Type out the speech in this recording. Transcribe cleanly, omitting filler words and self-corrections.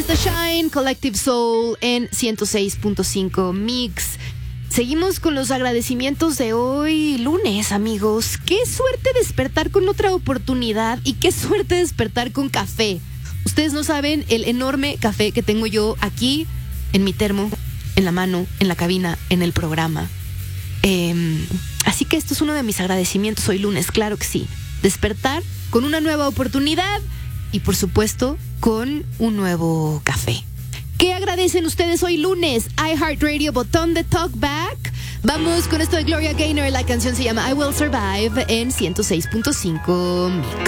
The Shine, Collective Soul en 106.5 Mix. Seguimos con los agradecimientos de hoy lunes, amigos. Qué suerte despertar con otra oportunidad y qué suerte despertar con café. Ustedes no saben el enorme café que tengo yo aquí en mi termo, en la mano, en la cabina, en el programa. Así que esto es uno de mis agradecimientos hoy lunes, claro que sí. Despertar con una nueva oportunidad y por supuesto con un nuevo café. ¿Qué agradecen ustedes hoy lunes? iHeartRadio, botón de Talkback. Vamos con esto de Gloria Gaynor. La canción se llama I Will Survive en 106.5 Mix.